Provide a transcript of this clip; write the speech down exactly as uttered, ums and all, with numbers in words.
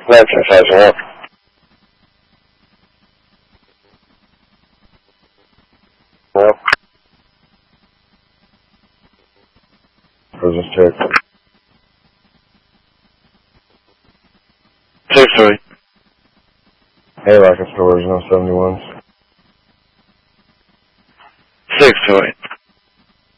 exercise one. Well, Presence check. six three. Hey, Rocket Stores, no seventy-ones. six three.